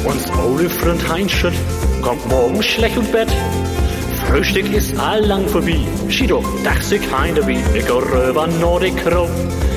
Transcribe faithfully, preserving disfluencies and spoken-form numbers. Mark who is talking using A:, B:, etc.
A: Uns ole Freund Heinschütt kommt morgen schlecht und Bett. Frühstück ist allang vorbei. Schido, dach sich hein dabei. Ich geh rüber Nordic Crow.